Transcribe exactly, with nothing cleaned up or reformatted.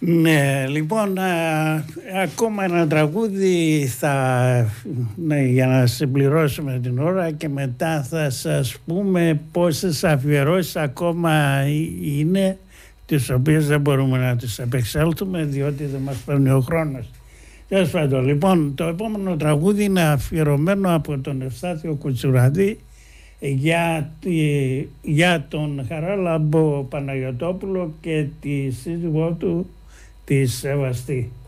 Ναι, λοιπόν, α, ακόμα ένα τραγούδι θα, ναι, για να συμπληρώσουμε την ώρα και μετά θα σας πούμε πόσες αφιερώσεις ακόμα είναι, τις οποίες δεν μπορούμε να τις επεξέλθουμε διότι δεν μας παίρνει ο χρόνος. Τέλος πάντων, λοιπόν, το επόμενο τραγούδι είναι αφιερωμένο από τον Ευστάθιο Κουτσουραδί για, τη, για τον Χαράλαμπο Παναγιωτόπουλο και τη σύζυγό του, τη Σεβαστή.